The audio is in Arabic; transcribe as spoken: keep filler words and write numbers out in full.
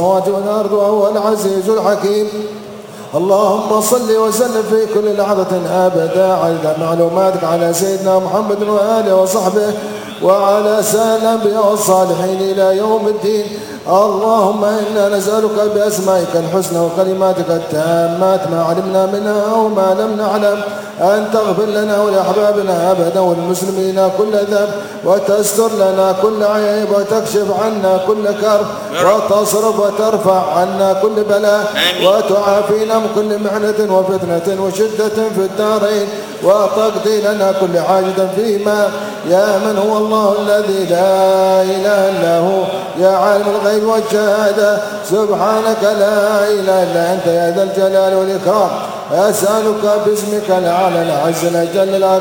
السماوات والأرض وهو العزيز الحكيم. اللهم صل وسلم في كل لحظة أبدا عدد معلوماتك على سيدنا محمد وآله وصحبه وعلى سائر الأنبياء والصالحين إلى يوم الدين. اللهم إنا نسألك بأسمائك الحسنى وكلماتك التامات ما علمنا منها أو ما لم نعلم أن تغفر لنا ولأحبابنا أبدا والمسلمين كل ذنب وتستر لنا كل عيب وتكشف عنا كل كرب وتصرف وترفع عنا كل بلاء وتعافينا من كل محنة وفتنة وشدة في الدارين وتقضي لنا كل حاجة فيما يا من هو الله الذي لا إله إلا هو يا عالم الغيب والشهادة سبحانك لا إله إلا أنت يا ذا الجلال والإكرام. أسألك باسمك الأعلى العز الأجل